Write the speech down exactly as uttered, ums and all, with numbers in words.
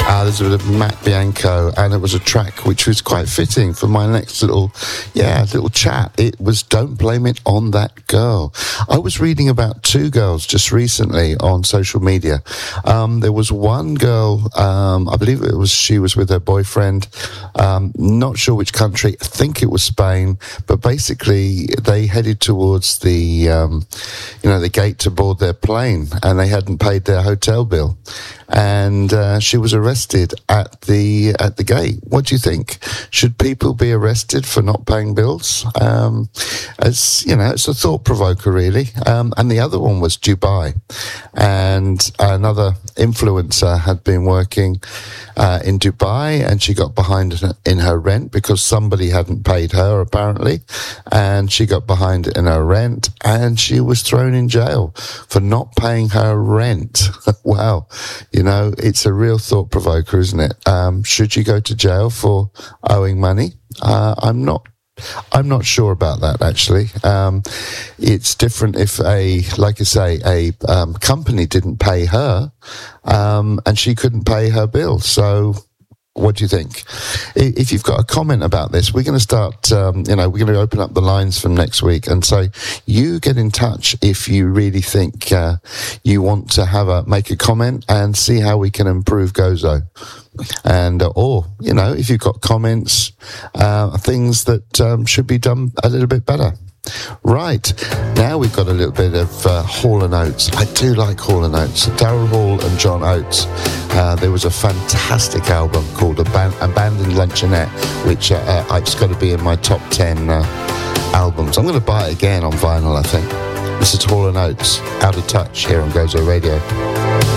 Uh, there's a bit of Matt Bianco, and it was a track which was quite fitting for my next little, yeah, little chat. It was Don't Blame It on That Girl. I was reading about two girls just recently on social media. Um, there was one girl, um, I believe it was, she was with her boyfriend, um, not sure which country, I think it was Spain, but basically they headed towards the, um, you know, the gate to board their plane, and they hadn't paid their hotel bill. And uh, she was arrested at the at the gate. What do you think? Should people be arrested for not paying bills? Um, as you know, it's a thought provoker, really. Um, and the other one was Dubai, and another influencer had been working uh, in Dubai, and she got behind in her rent because somebody hadn't paid her apparently, and she got behind in her rent, and she was thrown in jail for not paying her rent. Wow. You know, it's a real thought provoker, isn't it? Um, should you go to jail for owing money? Uh, I'm not, I'm not sure about that, actually. Um, it's different if a, like I say, a, um, company didn't pay her, um, and she couldn't pay her bill. So, what do you think? If you've got a comment about this, we're going to start, um, you know, we're going to open up the lines from next week. And so you get in touch if you really think uh, you want to have a, make a comment and see how we can improve Gozo. And, uh, or, you know, if you've got comments, uh, things that um, should be done a little bit better. Right, now we've got a little bit of uh, Hall and Oates. I do like Hall and Oates. Daryl Hall and John Oates. Uh, there was a fantastic album called Aban- Abandoned Luncheonette, which uh, uh, it's got to be in my top ten uh, albums. I'm going to buy it again on vinyl, I think. This is Hall and Oates, Out of Touch, here on Gozo Radio.